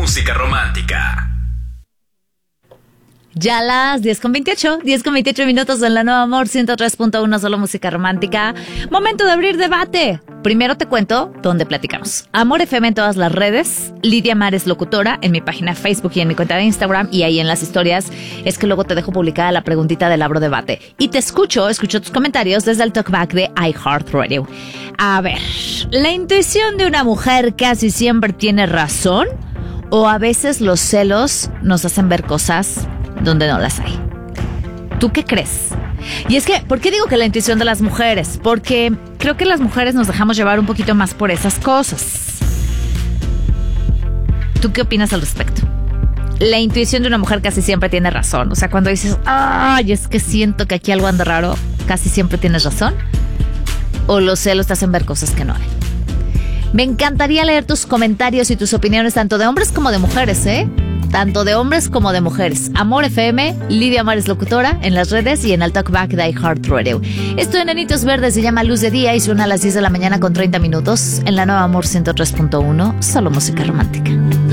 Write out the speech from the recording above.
música romántica. Ya las 10:28 minutos en la Nueva Amor 103.1, solo música romántica. Momento de abrir debate. Primero te cuento dónde platicamos. Amor FM en todas las redes. Lidia Mares Locutora en mi página Facebook y en mi cuenta de Instagram. Y ahí en las historias es que luego te dejo publicada la preguntita del Abro Debate. Y te escucho tus comentarios desde el talkback de iHeartRadio. A ver, ¿la intuición de una mujer casi siempre tiene razón? ¿O a veces los celos nos hacen ver cosas donde no las hay? ¿Tú qué crees? Y es que, ¿por qué digo que la intuición de las mujeres? Porque creo que las mujeres nos dejamos llevar un poquito más por esas cosas. ¿Tú qué opinas al respecto? La intuición de una mujer casi siempre tiene razón. O sea, cuando dices, ay, es que siento que aquí algo anda raro, casi siempre tienes razón. O los celos te hacen ver cosas que no hay. Me encantaría leer tus comentarios y tus opiniones, tanto de hombres como de mujeres, tanto de hombres como de mujeres. Amor FM, Lidia Mares Locutora, en las redes y en el talkback de iHeartRadio. Esto de Nenitos Verdes se llama Luz de Día y suena a las 10 de la mañana con 30 minutos en la Nueva Amor 103.1, solo música romántica.